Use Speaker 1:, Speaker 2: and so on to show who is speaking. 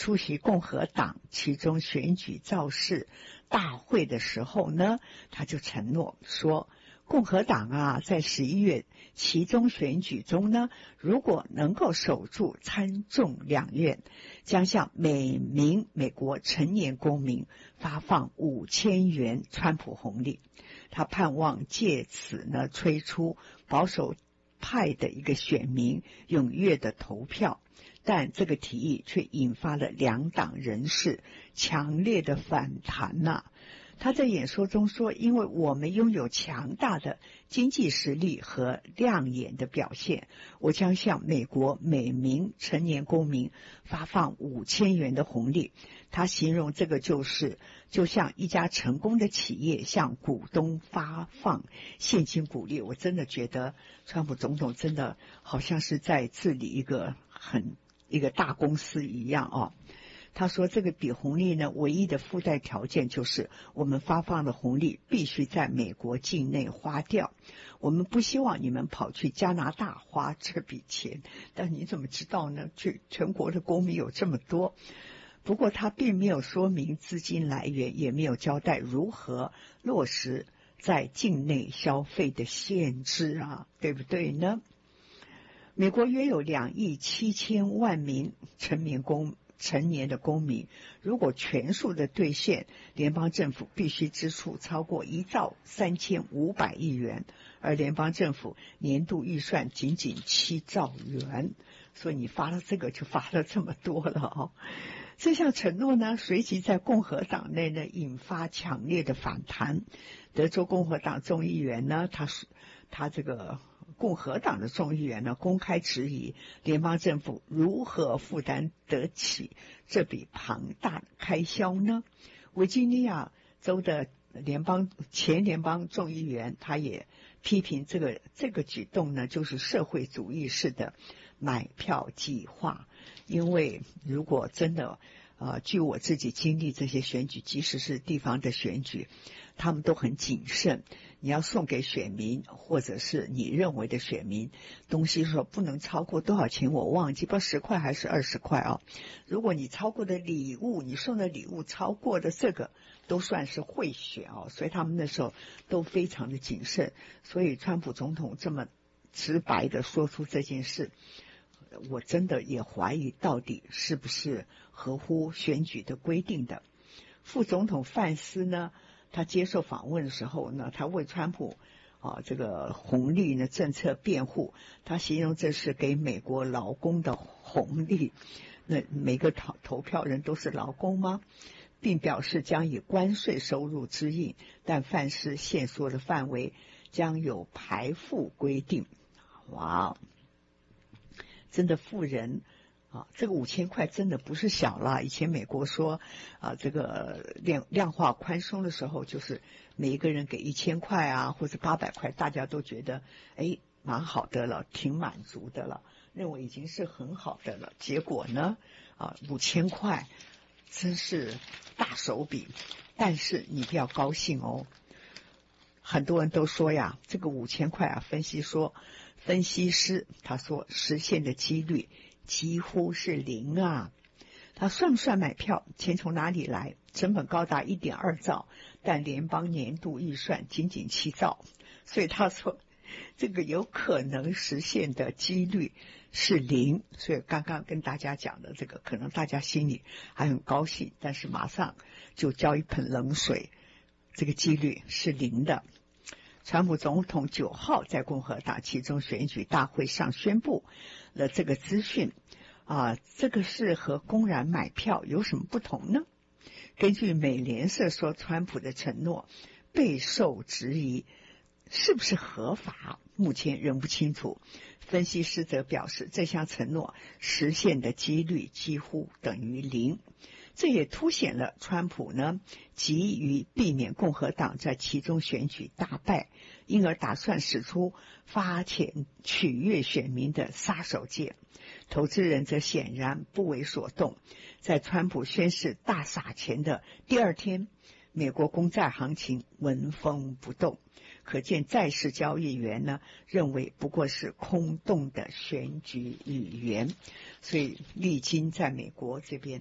Speaker 1: 出席共和党其中选举造势大会的时候呢，他就承诺说，共和党啊，在11月其中选举中呢，如果能够守住参众两院，将向每名美国成年公民发放5000元川普红利。他盼望借此呢，催出保守派的一个选民踊跃的投票，但这个提议却引发了两党人士强烈的反弹呐。他在演说中说，因为我们拥有强大的经济实力和亮眼的表现，我将向美国每名成年公民发放5000元的红利。他形容这个就像一家成功的企业向股东发放现金鼓励。我真的觉得川普总统真的好像是在治理一个大公司一样哦。他说这个笔红利呢，唯一的附带条件就是我们发放的红利必须在美国境内花掉，我们不希望你们跑去加拿大花这笔钱。但你怎么知道呢？全国的公民有这么多。不过他并没有说明资金来源，也没有交代如何落实在境内消费的限制啊，对不对呢？美国约有2亿7千万名成年的公民，如果全数的兑现，联邦政府必须支出超过1兆3500亿元，而联邦政府年度预算仅7兆元，所以你发了这个就发了这么多了哦。这项承诺呢，随即在共和党内呢引发强烈的反弹。德州共和党众议员呢，他这个共和党的众议员呢，公开质疑联邦政府如何负担得起这笔庞大的开销呢？维吉尼亚州的前联邦众议员他也批评这个举动呢，就是社会主义式的买票计划。因为如果真的据我自己经历这些选举，即使是地方的选举，他们都很谨慎。你要送给选民或者是你认为的选民东西，说不能超过多少钱，我忘记不知道10块还是20块啊。如果你超过的礼物，你送的礼物超过的这个都算是贿选哦，所以他们那时候都非常的谨慎。所以川普总统这么直白的说出这件事，我真的也怀疑到底是不是合乎选举的规定的。副总统范斯呢，他接受访问的时候呢，他为川普这个红利呢政策辩护，他形容这是给美国劳工的红利。那每个投票人都是劳工吗？并表示将以关税收入支应，但范斯限缩的范围将有排富规定。哇，真的富人这个5000块真的不是小了。以前美国说这个量化宽松的时候，就是每一个人给1000块啊，或者800块，大家都觉得蛮好的了，挺满足的了，认为已经是很好的了。结果呢5000块真是大手笔。但是你不要高兴哦，很多人都说呀，这个5000块分析师他说实现的几率几乎是0啊。他算不算买票？钱从哪里来？成本高达1.2兆，但联邦年度预算仅7兆，所以他说这个有可能实现的几率是0。所以刚刚跟大家讲的这个，可能大家心里还很高兴，但是马上就浇一盆冷水，这个几率是0的。川普总统9号在共和党其中选举大会上宣布了这个资讯这个是和公然买票有什么不同呢？根据美联社说，川普的承诺备受质疑，是不是合法目前仍不清楚。分析师则表示，这项承诺实现的几率几乎等于0。这也凸显了川普呢急于避免共和党在其中选举大败，因而打算使出发钱取悦选民的杀手锏。投资人则显然不为所动。在川普宣誓大撒钱的第2天，美国公债行情纹风不动，可见债市交易员呢认为不过是空洞的选举语言。所以历经在美国这边